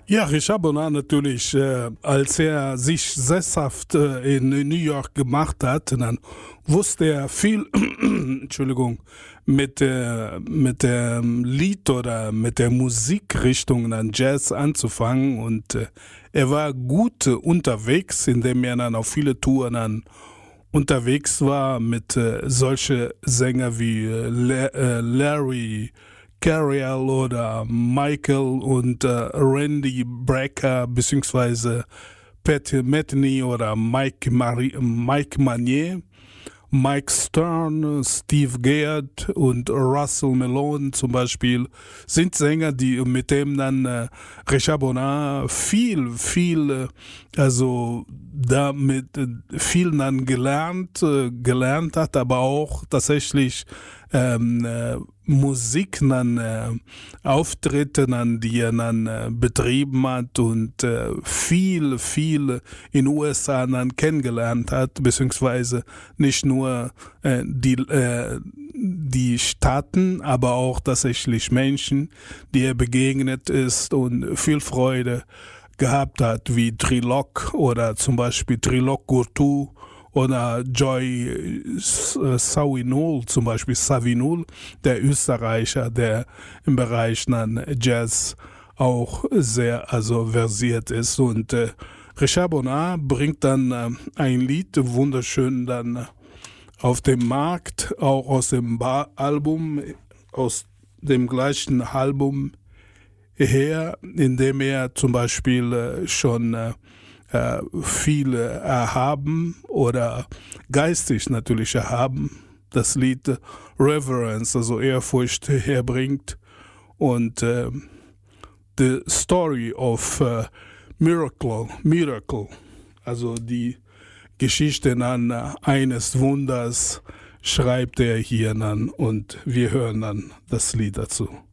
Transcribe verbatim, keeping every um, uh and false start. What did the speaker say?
Ja, Richard Bonin natürlich, äh, als er sich sesshaft äh, in New York gemacht hat, dann wusste er viel, Entschuldigung, mit, äh, mit dem Lied oder mit der Musikrichtung an Jazz anzufangen und äh, er war gut äh, unterwegs, indem er dann auf viele Touren dann unterwegs war mit äh, solche Sänger wie äh, La äh, Larry Carriel oder Michael und äh, Randy Brecker beziehungsweise Pat Metheny oder Mike, Mari Mike Manier, Mike Stern, Steve Gadd und Russell Malone zum Beispiel sind Sänger, die mit dem dann äh, Richard Bonin viel, viel, äh, also damit äh, viel dann gelernt, äh, gelernt hat, aber auch tatsächlich ähm, äh, Musik dann äh, Auftritte dann, die er dann äh, betrieben hat und äh, viel, viel in U S A dann kennengelernt hat, beziehungsweise nicht nur äh, die, äh, die Staaten, aber auch tatsächlich Menschen, die er begegnet ist und viel Freude gehabt hat, wie Trilok oder zum Beispiel Trilok Gurtu oder Joy Zawinul, zum Beispiel Zawinul, der Österreicher, der im Bereich dann Jazz auch sehr also versiert ist. Und äh, Richard Bonin bringt dann äh, ein Lied wunderschön dann auf dem Markt, auch aus dem ba Album, aus dem gleichen Album her, in dem er zum Beispiel äh, schon äh, viele erhaben oder geistig natürlich erhaben, das Lied Reverence, also Ehrfurcht herbringt und äh, The Story of uh, Miracle, Miracle, also die Geschichte dann eines Wunders schreibt er hier dann und wir hören dann das Lied dazu.